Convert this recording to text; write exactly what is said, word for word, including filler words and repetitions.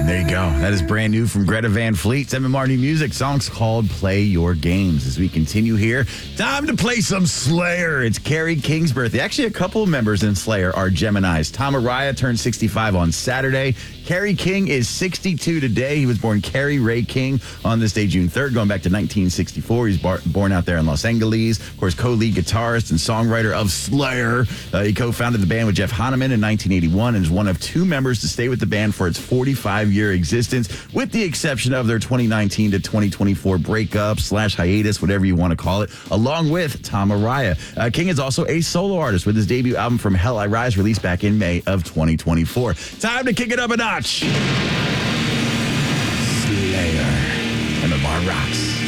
There you go. That is brand new from Greta Van Fleet. M M R New Music. Song's called Play Your Games. As we continue here, time to play some Slayer. It's Kerry King's birthday. Actually, a couple of members in Slayer are Geminis. Tom Araya turned sixty-five on Saturday. Kerry King is sixty-two today. He was born Kerry Ray King on this day, June third, going back to nineteen sixty-four. He's bar- born out there in Los Angeles. Of course, co-lead guitarist and songwriter of Slayer. Uh, he co-founded the band with Jeff Hanneman in nineteen eighty-one and is one of two members to stay with the band for its forty-five-year existence, with the exception of their twenty nineteen to twenty twenty-four breakup slash hiatus, whatever you want to call it, along with Tom Araya. Uh, King is also a solo artist with his debut album From Hell I Rise, released back in May of twenty twenty-four. Time to kick it up a notch. Slayer. M M R rocks.